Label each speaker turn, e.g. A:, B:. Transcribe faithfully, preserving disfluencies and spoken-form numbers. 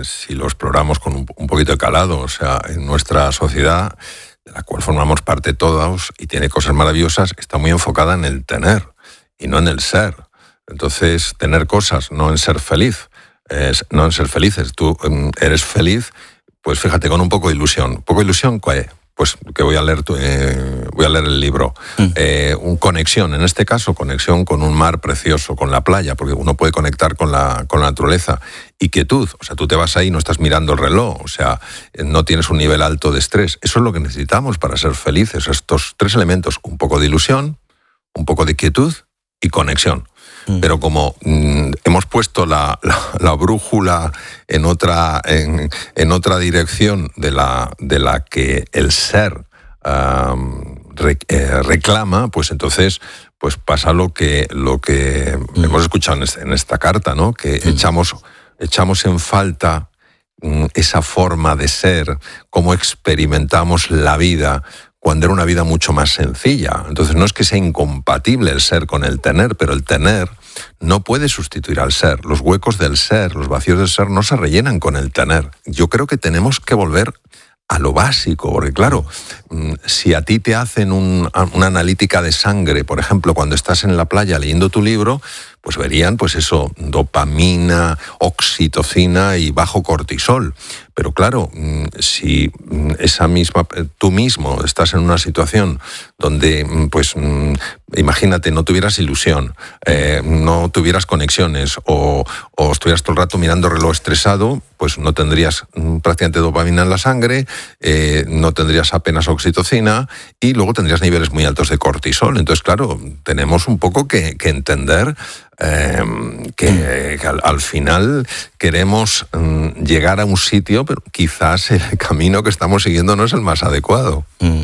A: si lo exploramos con un, un poquito de calado, o sea, en nuestra sociedad, de la cual formamos parte todos y tiene cosas maravillosas, está muy enfocada en el tener y no en el ser. Entonces, tener cosas, no en ser feliz, es, no en ser felices. Tú um, eres feliz, pues fíjate, con un poco de ilusión. ¿Un poco de ilusión cuál? Pues que voy a leer tu, eh, voy a leer el libro. Mm. Eh, un conexión, en este caso, conexión con un mar precioso, con la playa, porque uno puede conectar con la, con la naturaleza. Y quietud, o sea, tú te vas ahí y no estás mirando el reloj, o sea, no tienes un nivel alto de estrés. Eso es lo que necesitamos para ser felices, estos tres elementos, un poco de ilusión, un poco de quietud y conexión. Mm. Pero como mm, hemos puesto la, la, la brújula en otra, en, en otra dirección de la, de la que el ser um, re, eh, reclama, pues entonces pues pasa lo que, lo que mm. hemos escuchado en, este, en esta carta, ¿no? Que mm. echamos, echamos en falta mm, esa forma de ser, cómo experimentamos la vida, cuando era una vida mucho más sencilla. Entonces no es que sea incompatible el ser con el tener, pero el tener no puede sustituir al ser. Los huecos del ser, los vacíos del ser no se rellenan con el tener. Yo creo que tenemos que volver a lo básico, porque claro, si a ti te hacen un, una analítica de sangre, por ejemplo, cuando estás en la playa leyendo tu libro, pues verían, pues eso, dopamina, oxitocina y bajo cortisol. Pero claro, si esa misma, tú mismo estás en una situación donde, pues, imagínate, no tuvieras ilusión, eh, no tuvieras conexiones o, o estuvieras todo el rato mirando el reloj estresado, pues no tendrías prácticamente dopamina en la sangre, eh, no tendrías apenas oxitocina y luego tendrías niveles muy altos de cortisol. Entonces, claro, tenemos un poco que, que entender Eh, que, que al, al final queremos mm, llegar a un sitio, pero quizás el camino que estamos siguiendo no es el más adecuado.
B: Mm.